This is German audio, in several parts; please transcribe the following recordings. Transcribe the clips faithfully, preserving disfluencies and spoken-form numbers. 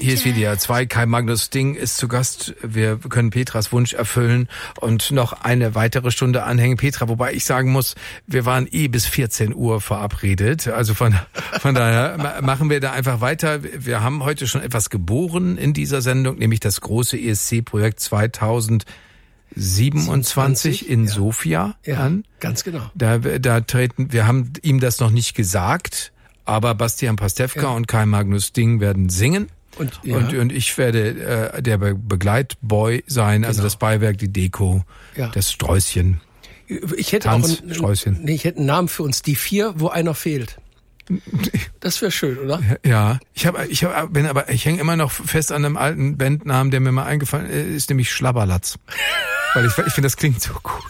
Hier ist W D R zwei, Kai Magnus Ding ist zu Gast. Wir können Petras Wunsch erfüllen und noch eine weitere Stunde anhängen. Petra, wobei ich sagen muss, wir waren eh bis vierzehn Uhr verabredet. Also von, von daher machen wir da einfach weiter. Wir haben heute schon etwas geboren in dieser Sendung, nämlich das große E S C-Projekt zweitausendsiebenundzwanzig in ja. Sofia ja, an. Ganz genau. Da, da treten, wir haben ihm das noch nicht gesagt, aber Bastian Pastewka ja. und Kai Magnus Ding werden singen. Und, ja. und, und ich werde äh, der Be- Begleitboy sein, genau. Also das Beiwerk, die Deko, ja. das Sträußchen. Ich hätte Tanz, auch einen, Sträußchen. Nee, ich hätte einen Namen für uns, die vier, wo einer fehlt. Das wäre schön, oder? Ja, ich habe, ich hab, bin aber, ich hänge immer noch fest an einem alten Bandnamen, der mir mal eingefallen ist, nämlich Schlabberlatz. Weil ich, ich finde, das klingt so gut.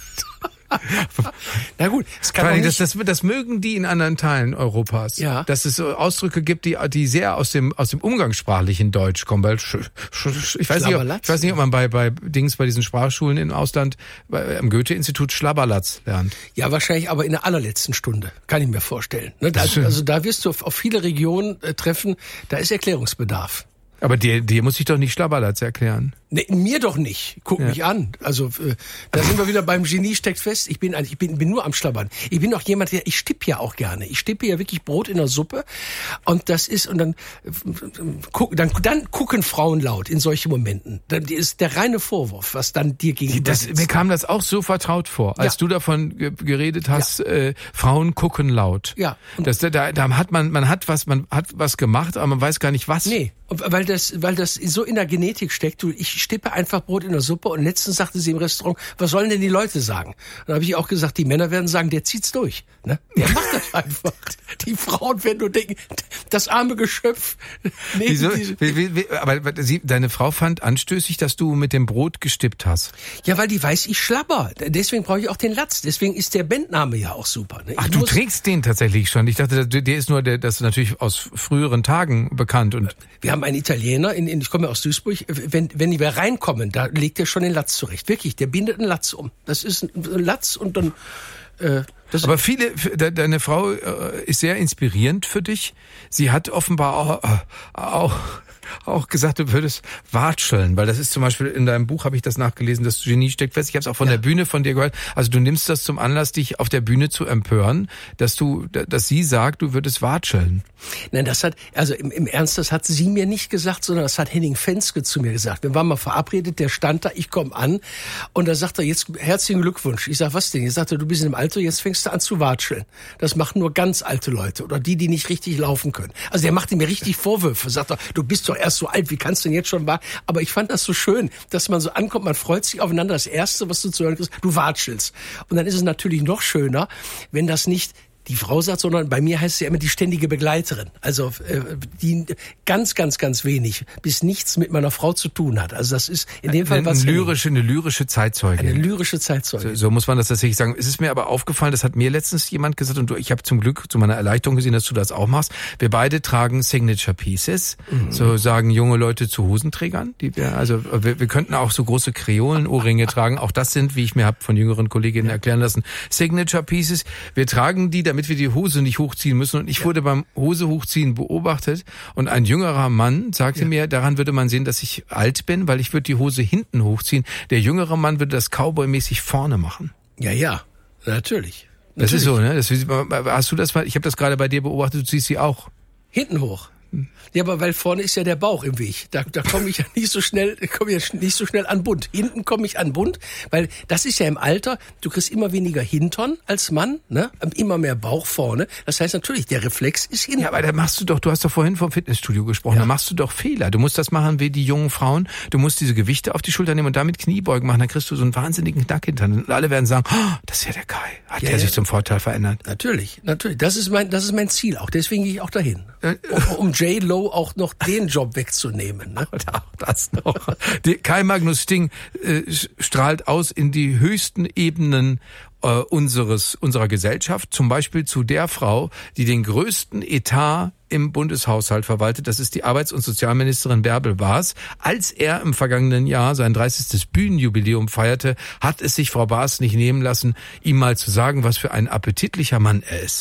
Na gut, es kann das, das, das mögen die in anderen Teilen Europas. Ja. Dass es so Ausdrücke gibt, die, die sehr aus dem, aus dem umgangssprachlichen Deutsch kommen. Weil sch, sch, ich weiß nicht, ob, ich weiß nicht, ob man bei, bei Dings, bei diesen Sprachschulen im Ausland, bei, am Goethe-Institut Schlabberlatz lernt. Ja, wahrscheinlich aber in der allerletzten Stunde. Kann ich mir vorstellen. Ne? Da, also da wirst du auf, auf viele Regionen äh, treffen, da ist Erklärungsbedarf. Aber dir, dir muss ich doch nicht Schlabberlatz erklären. Nee, mir doch nicht. Guck ja. mich an. Also äh, da sind wir wieder beim Genie steckt fest. Ich bin ich bin, bin nur am Schlabbern. Ich bin auch jemand, der ich stippe ja auch gerne. Ich stippe ja wirklich Brot in der Suppe und das ist und dann äh, guck, dann dann gucken Frauen laut in solchen Momenten. Dann ist der reine Vorwurf, was dann dir gegenüber das, mir kam das auch so vertraut vor, als ja. du davon ge- geredet hast. Ja. Äh, Frauen gucken laut. Ja. Und das, da, da hat man man hat was man hat was gemacht, aber man weiß gar nicht was. Nee. Weil das, weil das so in der Genetik steckt. Du, ich stippe einfach Brot in der Suppe und letztens sagte sie im Restaurant, was sollen denn die Leute sagen? Dann habe ich auch gesagt, die Männer werden sagen, der zieht's durch. Ne? Der macht das einfach. Die Frauen werden nur denken, das arme Geschöpf. Nee, Wieso? Wie, wie, wie, aber sie, deine Frau fand anstößig, dass du mit dem Brot gestippt hast. Ja, weil die weiß, ich schlabber. Deswegen brauche ich auch den Latz. Deswegen ist der Bandname ja auch super. Ne? Ach, du muss, trägst den tatsächlich schon. Ich dachte, der ist nur, der, das ist natürlich aus früheren Tagen bekannt. Und wir haben einen Italiener, in, in, ich komme ja aus Duisburg, wenn, wenn wir reinkommen, da legt er schon den Latz zurecht. Wirklich, der bindet einen Latz um. Das ist ein, ein Latz und dann... Äh, das Aber viele, deine Frau äh, ist sehr inspirierend für dich. Sie hat offenbar auch, äh, auch auch gesagt, du würdest watscheln, weil das ist zum Beispiel in deinem Buch, habe ich das nachgelesen, das Genie steckt fest. Ich habe es auch von ja. der Bühne von dir gehört. Also du nimmst das zum Anlass, dich auf der Bühne zu empören, dass du, dass sie sagt, du würdest watscheln. Nein, das hat, also im, im Ernst, das hat sie mir nicht gesagt, sondern das hat Henning Fenske zu mir gesagt. Wir waren mal verabredet, der stand da, ich komme an und da sagt er, jetzt herzlichen Glückwunsch. Ich sag, was denn? Jetzt sagt er, du bist im Alter, jetzt fängst du an zu watscheln. Das machen nur ganz alte Leute oder die, die nicht richtig laufen können. Also der machte mir richtig Vorwürfe. Sagt er, du bist doch erst so alt, wie kannst du denn jetzt schon watscheln? Aber ich fand das so schön, dass man so ankommt, man freut sich aufeinander. Das Erste, was du zu hören kriegst, du watschelst. Und dann ist es natürlich noch schöner, wenn das nicht die Frau sagt, sondern bei mir heißt es ja immer die ständige Begleiterin. Also äh, die ganz, ganz, ganz wenig bis nichts mit meiner Frau zu tun hat. Also das ist in dem Fall eine, was lyrische, eine lyrische Zeitzeugin. Eine lyrische Zeitzeugin. So, so muss man das tatsächlich sagen. Es ist mir aber aufgefallen, das hat mir letztens jemand gesagt und du, ich habe zum Glück zu meiner Erleichterung gesehen, dass du das auch machst. Wir beide tragen Signature Pieces, mhm. so sagen junge Leute zu Hosenträgern. Die wir, also wir, wir könnten auch so große Kreolenohrringe tragen. Auch das sind, wie ich mir habe von jüngeren Kolleginnen ja. erklären lassen, Signature Pieces. Wir tragen die, damit wir die Hose nicht hochziehen müssen. Und ich ja. wurde beim Hose hochziehen beobachtet und ein jüngerer Mann sagte ja. mir, daran würde man sehen, dass ich alt bin, weil ich würde die Hose hinten hochziehen. Der jüngere Mann würde das Cowboy-mäßig vorne machen. Ja, ja, natürlich. Das natürlich. ist so, ne? Das, hast du das mal? Ich habe das gerade bei dir beobachtet, du ziehst sie auch. Hinten hoch. Ja, aber weil vorne ist ja der Bauch im Weg. Da, da komme ich ja nicht so schnell, komme ich ja nicht so schnell an Bund. Hinten komme ich an Bund, weil das ist ja im Alter, du kriegst immer weniger Hintern als Mann, ne? Immer mehr Bauch vorne. Das heißt natürlich, der Reflex ist hinten. Ja, aber da machst du doch, du hast doch vorhin vom Fitnessstudio gesprochen, ja. da machst du doch Fehler. Du musst das machen wie die jungen Frauen. Du musst diese Gewichte auf die Schulter nehmen und damit Kniebeugen machen. Dann kriegst du so einen wahnsinnigen Knackhintern. Und alle werden sagen, oh, das ist ja der Kai. Hat ja, der ja. sich zum Vorteil verändert? Natürlich, natürlich. Das ist mein, das ist mein Ziel auch. Deswegen gehe ich auch dahin. Um, um J-Lo auch noch den Job wegzunehmen. Ne? Auch das noch. Die Kai Magnus Ding äh, strahlt aus in die höchsten Ebenen äh, unseres unserer Gesellschaft, zum Beispiel zu der Frau, die den größten Etat im Bundeshaushalt verwaltet. Das ist die Arbeits- und Sozialministerin Bärbel Baas. Als er im vergangenen Jahr sein dreißigstes Bühnenjubiläum feierte, hat es sich Frau Baas nicht nehmen lassen, ihm mal zu sagen, was für ein appetitlicher Mann er ist.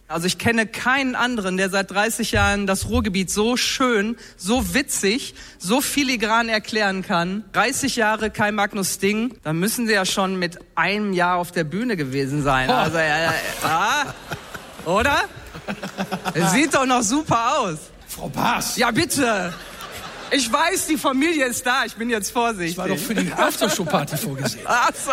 Also ich kenne keinen anderen, der seit dreißig Jahren das Ruhrgebiet so schön, so witzig, so filigran erklären kann. dreißig Jahre Kai Magnus Ding, da müssen Sie ja schon mit einem Jahr auf der Bühne gewesen sein. Also, ja, ja, oder? Es sieht doch noch super aus. Frau Baas. Ja, bitte. Ich weiß, die Familie ist da. Ich bin jetzt vorsichtig. Ich war doch für die Aftershow-Party vorgesehen. Ach so.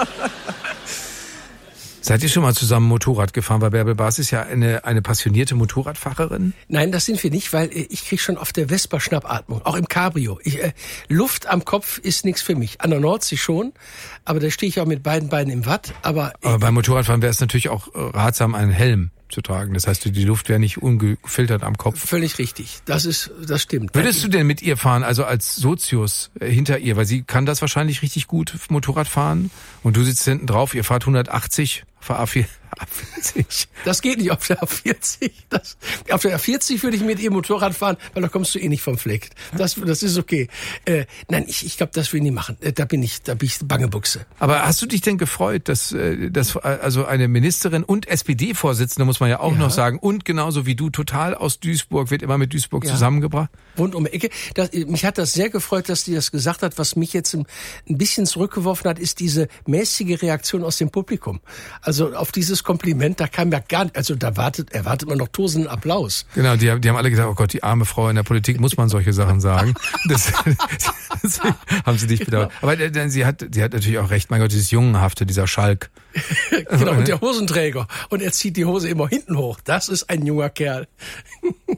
Seid ihr schon mal zusammen Motorrad gefahren? Weil Bärbel Baas ist ja eine, eine passionierte Motorradfahrerin. Nein, das sind wir nicht, weil ich krieg schon auf der Vespa Schnappatmung, auch im Cabrio. Ich, äh, Luft am Kopf ist nichts für mich. An der Nordsee schon, aber da stehe ich auch mit beiden Beinen im Watt. Aber, aber beim Motorradfahren wäre es natürlich auch ratsam, einen Helm zu tragen. Das heißt, die Luft wäre nicht ungefiltert am Kopf. Völlig richtig. Das ist, das stimmt. Würdest du denn mit ihr fahren, also als Sozius äh, hinter ihr? Weil sie kann das wahrscheinlich richtig gut, Motorrad fahren. Und du sitzt hinten drauf, ihr fahrt hundertachtzig, fahr A vierzig. Das geht nicht auf der A vierzig. Das, auf der A vierzig würde ich mit ihr Motorrad fahren, weil da kommst du eh nicht vom Fleck. Das, das ist okay. Äh, nein, ich, ich glaube, das will ich nicht machen. Äh, da bin ich, da bin ich Bangebuchse. Aber hast du dich denn gefreut, dass, äh, dass also eine Ministerin und S P D-Vorsitzende, muss man ja auch ja. noch sagen, und genauso wie du, total aus Duisburg, wird immer mit Duisburg ja. zusammengebracht? Rund um die Ecke. Das, mich hat das sehr gefreut, dass die das gesagt hat. Was mich jetzt ein, ein bisschen zurückgeworfen hat, ist diese mäßige Reaktion aus dem Publikum. Also auf dieses Kompliment, da kam ja gar nicht, also da wartet, erwartet man noch tosenden Applaus. Genau, die, die haben alle gesagt, oh Gott, die arme Frau in der Politik, muss man solche Sachen sagen. Das, deswegen haben sie dich bedauert. Genau. Aber denn sie hat, sie hat natürlich auch recht, mein Gott, dieses Jungenhafte, dieser Schalk. Genau, und der Hosenträger. Und er zieht die Hose immer hinten hoch. Das ist ein junger Kerl.